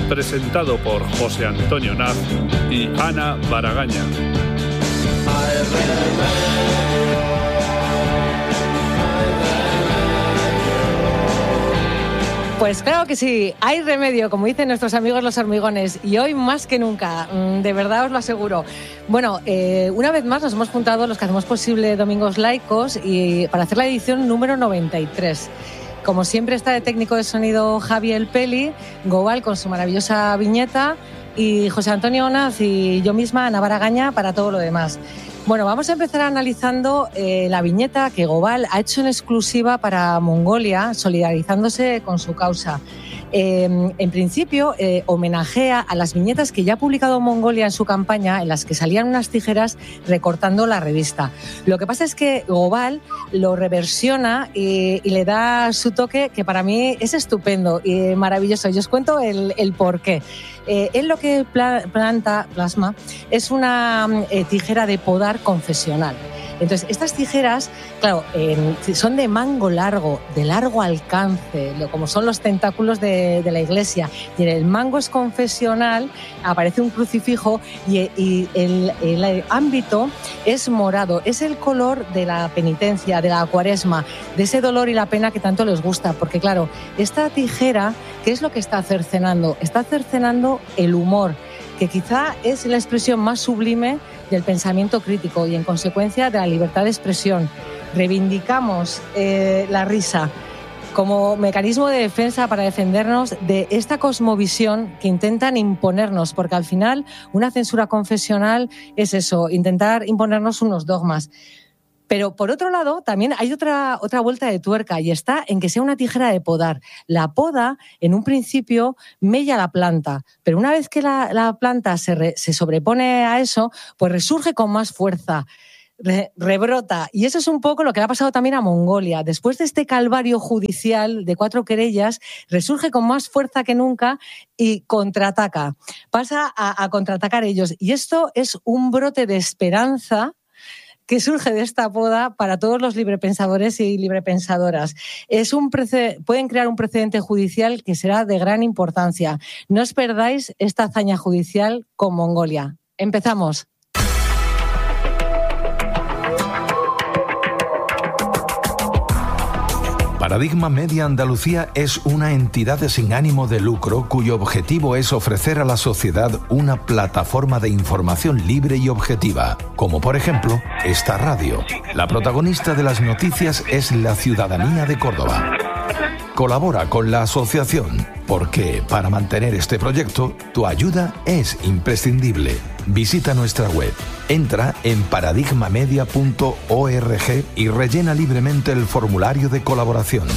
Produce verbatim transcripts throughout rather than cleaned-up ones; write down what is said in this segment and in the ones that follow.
presentado por José Antonio Naz y Ana Baragaña. Pues claro que sí, hay remedio, como dicen nuestros amigos los hormigones, y hoy más que nunca, de verdad os lo aseguro. Bueno, eh, una vez más nos hemos juntado los que hacemos posible Domingos Laicos y para hacer la edición número noventa y tres. Como siempre está de técnico de sonido Javi El Peli, Gobal con su maravillosa viñeta y José Antonio Naz y yo misma, Ana Baragaña, para todo lo demás. Bueno, vamos a empezar analizando eh, la viñeta que Gobal ha hecho en exclusiva para Mongolia, solidarizándose con su causa. Eh, en principio, eh, homenajea a las viñetas que ya ha publicado Mongolia en su campaña, en las que salían unas tijeras recortando la revista. Lo que pasa es que Gobal lo reversiona y, y le da su toque, que para mí es estupendo y maravilloso. Yo os cuento el, el porqué. Eh, él lo que pla- planta, plasma, es una eh, tijera de podar confesional. Entonces, estas tijeras, claro, eh, son de mango largo, de largo alcance, como son los tentáculos de, de la iglesia. Y en el mango es confesional, aparece un crucifijo y, y el, el ámbito es morado. Es el color de la penitencia, de la cuaresma, de ese dolor y la pena que tanto les gusta. Porque, claro, esta tijera, ¿qué es lo que está cercenando? Está cercenando el humor, que quizá es la expresión más sublime del pensamiento crítico y, en consecuencia, de la libertad de expresión. Reivindicamos eh, la risa como mecanismo de defensa para defendernos de esta cosmovisión que intentan imponernos, porque al final una censura confesional es eso, intentar imponernos unos dogmas. Pero, por otro lado, también hay otra, otra vuelta de tuerca y está en que sea una tijera de podar. La poda, en un principio, mella la planta, pero una vez que la, la planta se, re, se sobrepone a eso, pues resurge con más fuerza, re, rebrota. Y eso es un poco lo que le ha pasado también a Mongolia. Después de este calvario judicial de cuatro querellas, resurge con más fuerza que nunca y contraataca. Pasa a, a contraatacar ellos. Y esto es un brote de esperanza que surge de esta poda para todos los librepensadores y librepensadoras. Es un prece- pueden crear un precedente judicial que será de gran importancia. No os perdáis esta hazaña judicial con Mongolia. Empezamos. Paradigma Media Andalucía es una entidad sin ánimo de lucro cuyo objetivo es ofrecer a la sociedad una plataforma de información libre y objetiva, como por ejemplo esta radio. La protagonista de las noticias es la ciudadanía de Córdoba. Colabora con la asociación porque para mantener este proyecto tu ayuda es imprescindible. Visita nuestra web, entra en paradigma media punto org y rellena libremente el formulario de colaboración.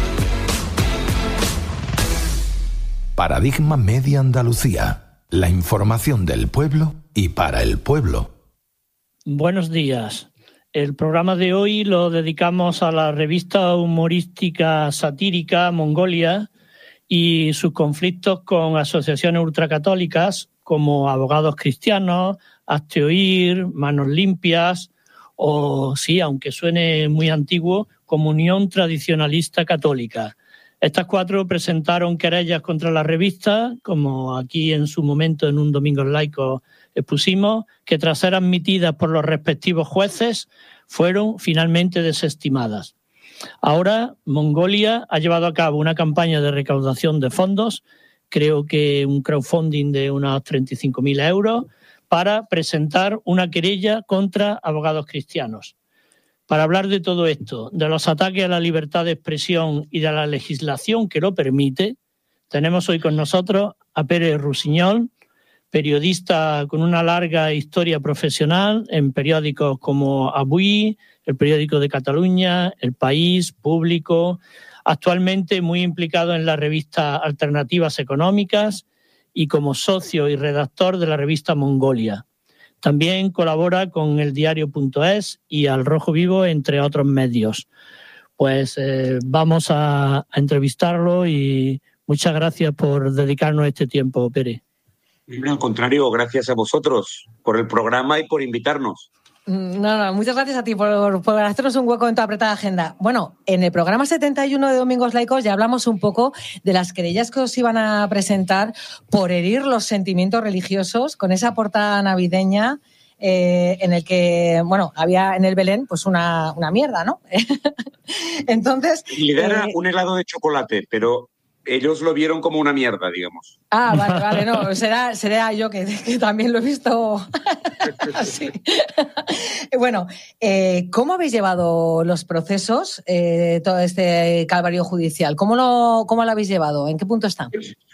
Paradigma Media Andalucía, la información del pueblo y para el pueblo. Buenos días. El programa de hoy lo dedicamos a la revista humorística satírica Mongolia y sus conflictos con asociaciones ultracatólicas como Abogados Cristianos, Hazte Oír, Manos Limpias o, sí, aunque suene muy antiguo, Comunión Tradicionalista Católica. Estas cuatro presentaron querellas contra la revista, como aquí en su momento en un Domingos Laicos expusimos, que tras ser admitidas por los respectivos jueces fueron finalmente desestimadas. Ahora, Mongolia ha llevado a cabo una campaña de recaudación de fondos, creo que un crowdfunding de unos treinta y cinco mil euros, para presentar una querella contra Abogados Cristianos. Para hablar de todo esto, de los ataques a la libertad de expresión y de la legislación que lo permite, tenemos hoy con nosotros a Pere Rusiñol, periodista con una larga historia profesional en periódicos como Avui, el periódico de Cataluña, El País, Público, actualmente muy implicado en la revista Alternativas Económicas y como socio y redactor de la revista Mongolia. También colabora con el diario punto es y Al Rojo Vivo, entre otros medios. Pues eh, vamos a, a entrevistarlo y muchas gracias por dedicarnos este tiempo, Pere. Al contrario, gracias a vosotros por el programa y por invitarnos. No, no, muchas gracias a ti por, por hacernos un hueco en tu apretada agenda. Bueno, en el programa setenta y uno de Domingos Laicos ya hablamos un poco de las querellas que os iban a presentar por herir los sentimientos religiosos con esa portada navideña eh, en el que, bueno, había en el Belén pues una, una mierda, ¿no? Entonces... Y era eh, un helado de chocolate, pero... ellos lo vieron como una mierda, digamos. Ah, vale, vale, no, será, será yo que, que también lo he visto así. Bueno, eh, ¿cómo habéis llevado los procesos, eh, todo este calvario judicial? ¿Cómo lo, cómo lo habéis llevado? ¿En qué punto están?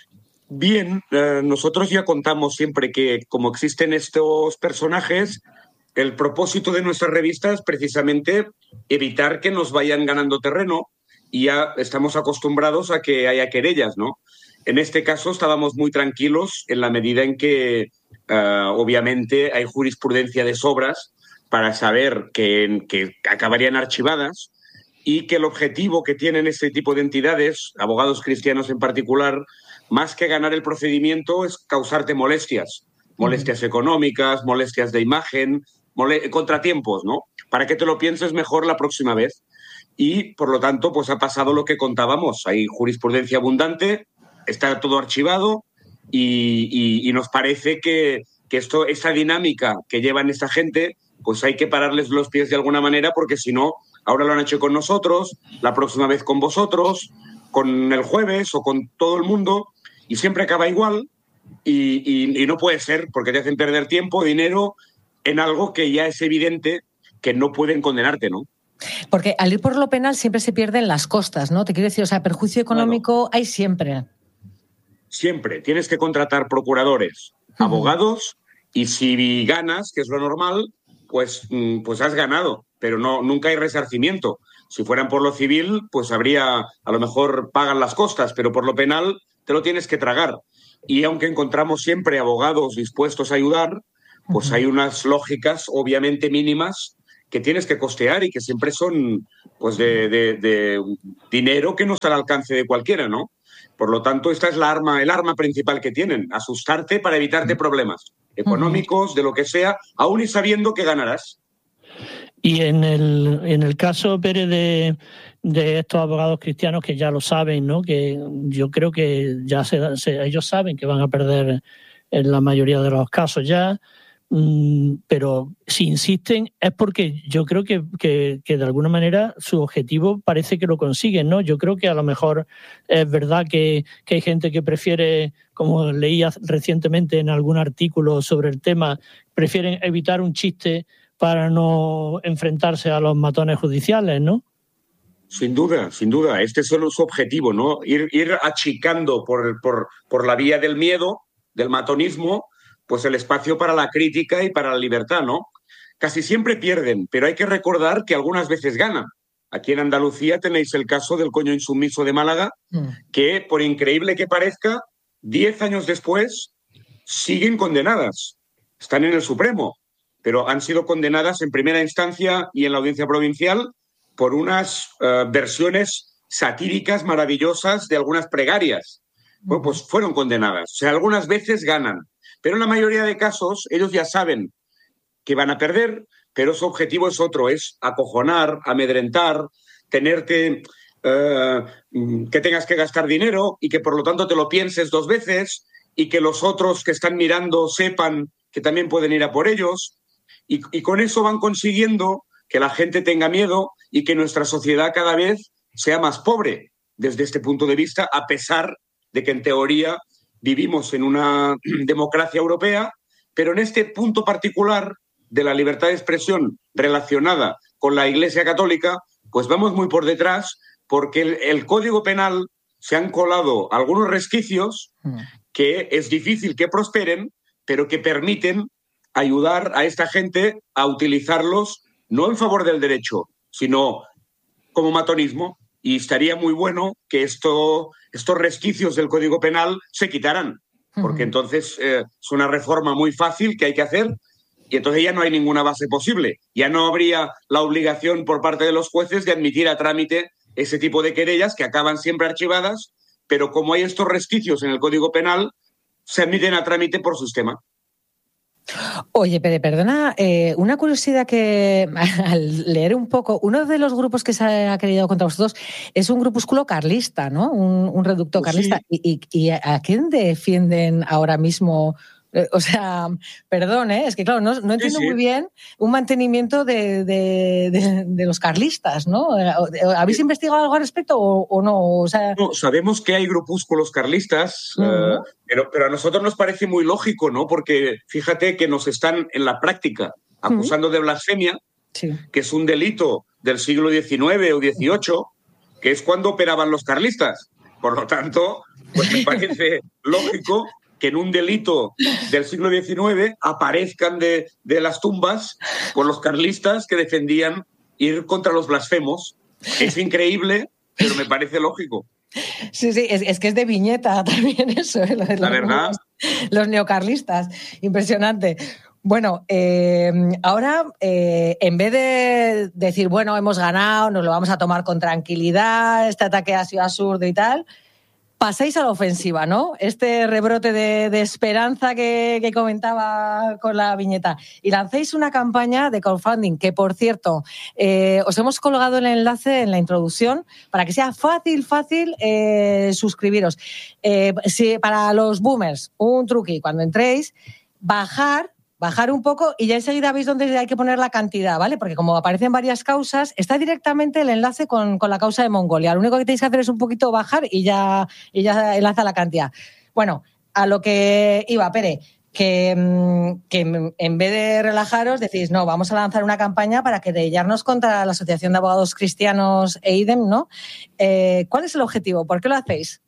Bien, eh, nosotros ya contamos siempre que como existen estos personajes, el propósito de nuestra revista es precisamente evitar que nos vayan ganando terreno, y ya estamos acostumbrados a que haya querellas, ¿no? En este caso estábamos muy tranquilos en la medida en que, uh, obviamente, hay jurisprudencia de sobras para saber que, que acabarían archivadas y que el objetivo que tienen este tipo de entidades, abogados cristianos en particular, más que ganar el procedimiento, es causarte molestias. Molestias económicas, molestias de imagen, mole- contratiempos, ¿no? Para que te lo pienses mejor la próxima vez. Y, por lo tanto, pues ha pasado lo que contábamos. Hay jurisprudencia abundante, está todo archivado y, y, y nos parece que, que esto, esta dinámica que llevan esta gente, pues hay que pararles los pies de alguna manera, porque si no, ahora lo han hecho con nosotros, la próxima vez con vosotros, con el jueves o con todo el mundo, y siempre acaba igual y, y, y no puede ser, porque te hacen perder tiempo, dinero, en algo que ya es evidente que no pueden condenarte, ¿no? Porque al ir por lo penal siempre se pierden las costas, ¿no? Te quiero decir, o sea, perjuicio económico claro. Hay siempre. Siempre. Tienes que contratar procuradores, uh-huh. abogados, y si ganas, que es lo normal, pues, pues has ganado, pero no, nunca hay resarcimiento. Si fueran por lo civil, pues habría, a lo mejor pagan las costas, pero por lo penal te lo tienes que tragar. Y aunque encontramos siempre abogados dispuestos a ayudar, pues uh-huh. hay unas lógicas obviamente mínimas que tienes que costear y que siempre son pues de, de, de dinero que no está al alcance de cualquiera, ¿no? Por lo tanto, esta es la arma, el arma principal que tienen, asustarte para evitarte problemas económicos, de lo que sea, aún y sabiendo que ganarás. Y en el, en el caso, Pérez, de, de estos abogados cristianos que ya lo saben, ¿no? Que yo creo que ya se, se, ellos saben que van a perder en la mayoría de los casos ya, pero si insisten es porque yo creo que, que, que de alguna manera su objetivo parece que lo consiguen, ¿no? Yo creo que a lo mejor es verdad que, que hay gente que prefiere, como leía recientemente en algún artículo sobre el tema, prefieren evitar un chiste para no enfrentarse a los matones judiciales, ¿no? Sin duda, sin duda. Este es solo su objetivo, ¿no? Ir, ir achicando por, por, por la vía del miedo, del matonismo, pues el espacio para la crítica y para la libertad, ¿no? Casi siempre pierden, pero hay que recordar que algunas veces ganan. Aquí en Andalucía tenéis el caso del coño insumiso de Málaga, mm. que, por increíble que parezca, diez años después siguen condenadas. Están en el Supremo, pero han sido condenadas en primera instancia y en la audiencia provincial por unas uh, versiones satíricas maravillosas de algunas pregarias. Bueno, pues fueron condenadas. O sea, algunas veces ganan. Pero en la mayoría de casos ellos ya saben que van a perder, pero su objetivo es otro, es acojonar, amedrentar, tenerte, eh, que tengas que gastar dinero y que por lo tanto te lo pienses dos veces y que los otros que están mirando sepan que también pueden ir a por ellos. Y, y con eso van consiguiendo que la gente tenga miedo y que nuestra sociedad cada vez sea más pobre desde este punto de vista, a pesar de que en teoría vivimos en una democracia europea, pero en este punto particular de la libertad de expresión relacionada con la Iglesia Católica, pues vamos muy por detrás, porque el, el Código Penal se han colado algunos resquicios que es difícil que prosperen, pero que permiten ayudar a esta gente a utilizarlos no en favor del derecho, sino como matonismo. Y estaría muy bueno que esto, estos resquicios del Código Penal se quitaran, porque entonces eh, es una reforma muy fácil que hay que hacer y entonces ya no hay ninguna base posible. Ya no habría la obligación por parte de los jueces de admitir a trámite ese tipo de querellas que acaban siempre archivadas, pero como hay estos resquicios en el Código Penal, se admiten a trámite por sistema. Oye, Pere, perdona, eh, una curiosidad que al leer un poco, uno de los grupos que se ha querido contra vosotros es un grupúsculo carlista, ¿no? Un, un reducto pues carlista. Sí. ¿Y, y, ¿Y a quién defienden ahora mismo? Eh, o sea, perdón, ¿eh? Es que claro, no, no entiendo sí, sí. muy bien un mantenimiento de, de, de, de los carlistas, ¿no? ¿Habéis sí. investigado algo al respecto o, o no? O sea... No, sabemos que hay grupúsculos carlistas, uh -huh. uh, pero, pero a nosotros nos parece muy lógico, ¿no? Porque fíjate que nos están en la práctica acusando uh -huh. de blasfemia, sí. que es un delito del siglo diecinueve o dieciocho, que es cuando operaban los carlistas. Por lo tanto, pues me parece lógico que en un delito del siglo diecinueve aparezcan de, de las tumbas con los carlistas que defendían ir contra los blasfemos. Es increíble, pero me parece lógico. Sí, sí, es, es que es de viñeta también eso, ¿eh? Los, La verdad. Los, los neocarlistas, impresionante. Bueno, eh, ahora, eh, en vez de decir, bueno, hemos ganado, nos lo vamos a tomar con tranquilidad, este ataque ha sido absurdo y tal, pasáis a la ofensiva, ¿no? Este rebrote de, de esperanza que, que comentaba con la viñeta. Y lancéis una campaña de crowdfunding, que, por cierto, eh, os hemos colgado el enlace en la introducción para que sea fácil, fácil eh, suscribiros. Eh, si, para los boomers, un truqui, cuando entréis, bajar... Bajar un poco y ya enseguida veis dónde hay que poner la cantidad, ¿vale? Porque como aparecen varias causas, está directamente el enlace con, con la causa de Mongolia. Lo único que tenéis que hacer es un poquito bajar y ya, y ya enlaza la cantidad. Bueno, a lo que iba, Pere, que, que en vez de relajaros decís, no, vamos a lanzar una campaña para querellarnos contra la Asociación de Abogados Cristianos e I D E M, ¿no? Eh, ¿Cuál es el objetivo? ¿Por qué lo hacéis?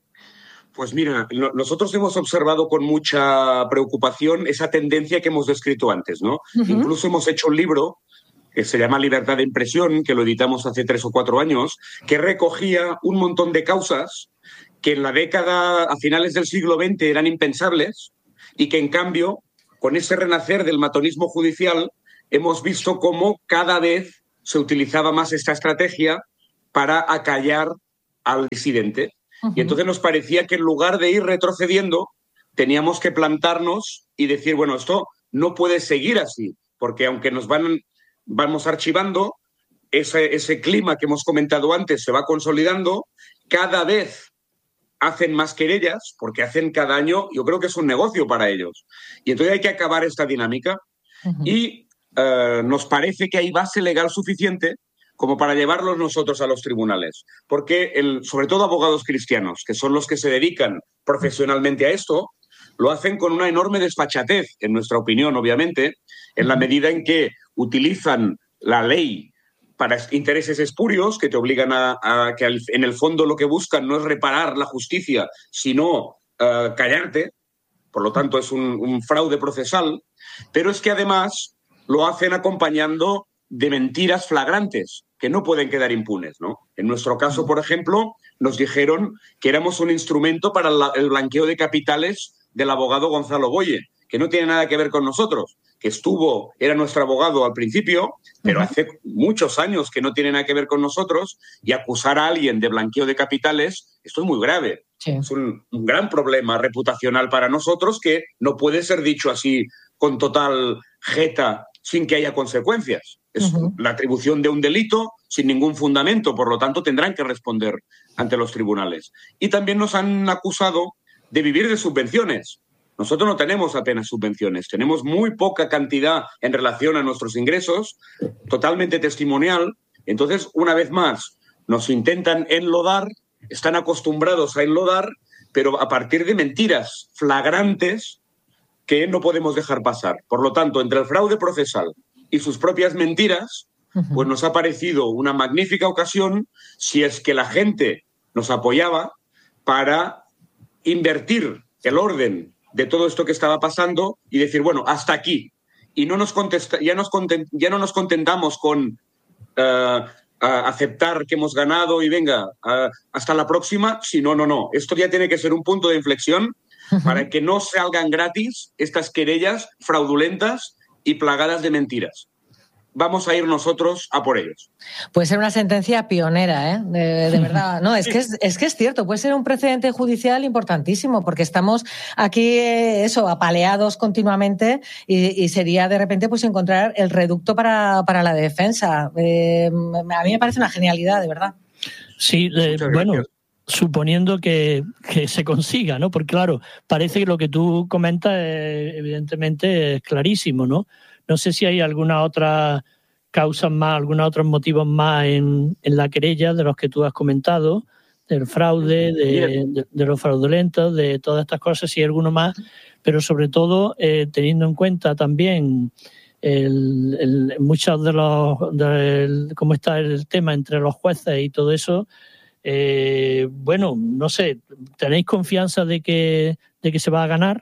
Pues mira, nosotros hemos observado con mucha preocupación esa tendencia que hemos descrito antes, ¿no? Uh-huh. Incluso hemos hecho un libro que se llama Libertad de Impresión, que lo editamos hace tres o cuatro años, que recogía un montón de causas que en la década, a finales del siglo veinte, eran impensables y que, en cambio, con ese renacer del matonismo judicial, hemos visto cómo cada vez se utilizaba más esta estrategia para acallar al disidente. Uh-huh. Y entonces nos parecía que en lugar de ir retrocediendo, teníamos que plantarnos y decir, bueno, esto no puede seguir así, porque aunque nos van, vamos archivando, ese, ese clima que hemos comentado antes se va consolidando, cada vez hacen más querellas, porque hacen cada año, yo creo que es un negocio para ellos. Y entonces hay que acabar esta dinámica. Uh-huh. Y uh, nos parece que hay base legal suficiente como para llevarlos nosotros a los tribunales. Porque, el, sobre todo abogados cristianos, que son los que se dedican profesionalmente a esto, lo hacen con una enorme desfachatez, en nuestra opinión, obviamente, en la medida en que utilizan la ley para intereses espurios, que te obligan a, a que en el fondo lo que buscan no es reparar la justicia, sino uh, callarte. Por lo tanto, es un, un fraude procesal. Pero es que además lo hacen acompañando de mentiras flagrantes que no pueden quedar impunes, ¿no? En nuestro caso, por ejemplo, nos dijeron que éramos un instrumento para el blanqueo de capitales del abogado Gonzalo Boye, que no tiene nada que ver con nosotros, que estuvo, era nuestro abogado al principio, pero uh-huh. hace muchos años que no tiene nada que ver con nosotros, y acusar a alguien de blanqueo de capitales, esto es muy grave. Sí. Es un, un gran problema reputacional para nosotros que no puede ser dicho así con total jeta sin que haya consecuencias. Es uh-huh. la atribución de un delito sin ningún fundamento, por lo tanto tendrán que responder ante los tribunales. Y también nos han acusado de vivir de subvenciones. Nosotros no tenemos apenas subvenciones, tenemos muy poca cantidad en relación a nuestros ingresos, totalmente testimonial. Entonces, una vez más, nos intentan enlodar, están acostumbrados a enlodar, pero a partir de mentiras flagrantes que no podemos dejar pasar. Por lo tanto, entre el fraude procesal y sus propias mentiras, pues nos ha parecido una magnífica ocasión, si es que la gente nos apoyaba, para invertir el orden de todo esto que estaba pasando y decir, bueno, hasta aquí. Y no nos contesta, ya, nos content, ya no nos contentamos con uh, uh, aceptar que hemos ganado y venga, uh, hasta la próxima, sino, no, no. Esto ya tiene que ser un punto de inflexión uh-huh. para que no salgan gratis estas querellas fraudulentas y plagadas de mentiras. vamos a ir nosotros a por ellos. Puede ser una sentencia pionera, ¿eh? De, de verdad. No, es que es, es que es cierto, puede ser un precedente judicial importantísimo, porque estamos aquí, eh, eso, apaleados continuamente y, y sería de repente pues encontrar el reducto para, para la defensa. Eh, a mí me parece una genialidad, de verdad. Sí, eh, bueno, suponiendo que, que se consiga, ¿no? Porque claro, parece que lo que tú comentas eh, evidentemente es clarísimo, ¿no? No sé si hay alguna otra causa más, algunos otros motivos más en, en la querella de los que tú has comentado, del fraude, de, de, de los fraudulentos, de todas estas cosas, si hay alguno más, pero sobre todo eh, teniendo en cuenta también el, el, muchos de los, de, cómo está el tema entre los jueces y todo eso. Eh, bueno, no sé, ¿tenéis confianza de que, de que se va a ganar?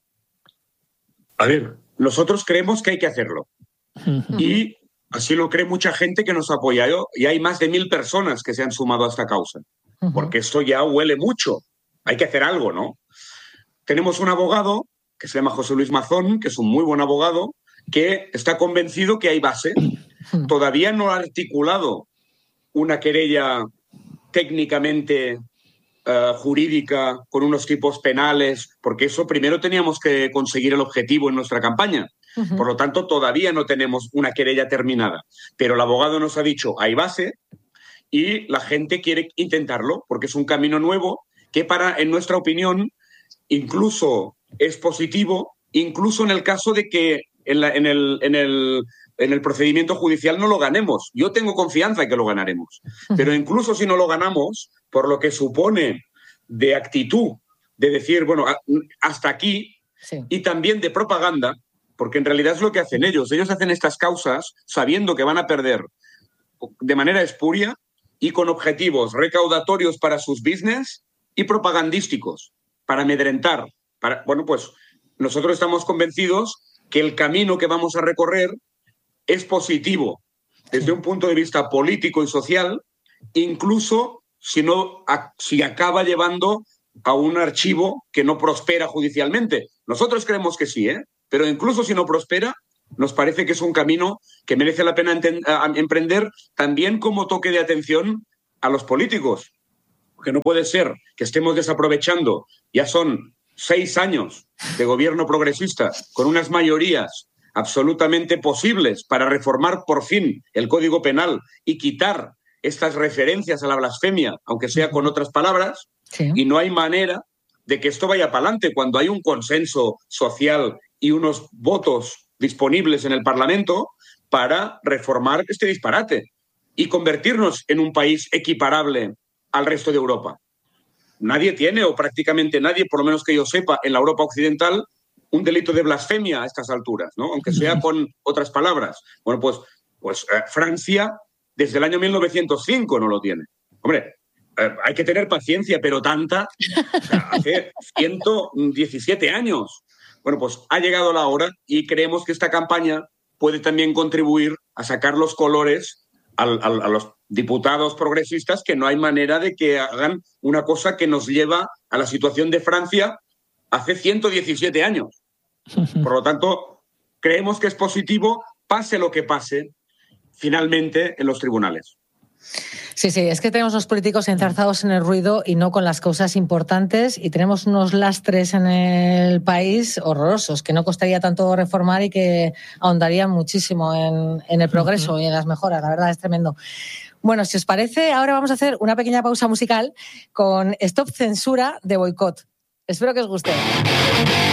A ver, nosotros creemos que hay que hacerlo. Uh-huh. Y así lo cree mucha gente que nos ha apoyado y hay más de mil personas que se han sumado a esta causa. Uh-huh. Porque esto ya huele mucho. Hay que hacer algo, ¿no? Tenemos un abogado que se llama José Luis Mazón, que es un muy buen abogado, que está convencido que hay base. Uh-huh. Todavía no ha articulado una querella técnicamente uh, jurídica con unos tipos penales, porque eso primero teníamos que conseguir el objetivo en nuestra campaña. Uh-huh. Por lo tanto, todavía no tenemos una querella terminada. Pero el abogado nos ha dicho, hay base, y la gente quiere intentarlo, porque es un camino nuevo que, para, en nuestra opinión, incluso es positivo, incluso en el caso de que en, la, en, el, en, el, en el procedimiento judicial no lo ganemos. Yo tengo confianza en que lo ganaremos. Uh-huh. Pero incluso si no lo ganamos, por lo que supone de actitud, de decir, bueno, hasta aquí, sí. Y también de propaganda, porque en realidad es lo que hacen ellos. Ellos hacen estas causas sabiendo que van a perder de manera espuria y con objetivos recaudatorios para sus business y propagandísticos, para amedrentar. Para, bueno, pues nosotros estamos convencidos que el camino que vamos a recorrer es positivo desde un punto de vista político y social, incluso si, no, si acaba llevando a un archivo que no prospera judicialmente. Nosotros creemos que sí, ¿eh? Pero incluso si no prospera, nos parece que es un camino que merece la pena emprender, también como toque de atención a los políticos. Porque no puede ser que estemos desaprovechando, ya son seis años de gobierno progresista, con unas mayorías absolutamente posibles para reformar por fin el Código Penal y quitar estas referencias a la blasfemia, aunque sea con otras palabras, sí. Y no hay manera de que esto vaya para adelante cuando hay un consenso social y unos votos disponibles en el Parlamento para reformar este disparate y convertirnos en un país equiparable al resto de Europa. Nadie tiene, o prácticamente nadie, por lo menos que yo sepa, en la Europa occidental, un delito de blasfemia a estas alturas, ¿no? Aunque sea con otras palabras. Bueno, pues, pues eh, Francia desde el año mil novecientos cinco no lo tiene. Hombre, eh, hay que tener paciencia, pero tanta, o sea, hace ciento diecisiete años. Bueno, pues ha llegado la hora y creemos que esta campaña puede también contribuir a sacar los colores al, al, a los diputados progresistas, que no hay manera de que hagan una cosa que nos lleva a la situación de Francia hace ciento diecisiete años. Por lo tanto, creemos que es positivo, pase lo que pase, finalmente en los tribunales. Sí, sí, es que tenemos los políticos enzarzados en el ruido y no con las cosas importantes, y tenemos unos lastres en el país horrorosos que no costaría tanto reformar y que ahondarían muchísimo en, en el progreso uh-huh. y en las mejoras. La verdad es tremendo. Bueno, si os parece, ahora vamos a hacer una pequeña pausa musical con Stop Censura de Boicot. Espero que os guste.